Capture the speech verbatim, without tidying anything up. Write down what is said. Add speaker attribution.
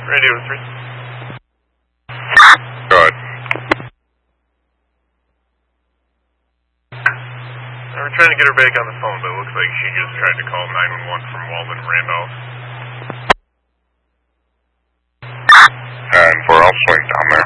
Speaker 1: Radio three.
Speaker 2: Good.
Speaker 1: We're trying to get her back on the phone, but it looks like she just tried to call nine one one from Walden Randolph.
Speaker 2: And for I'll swing down there.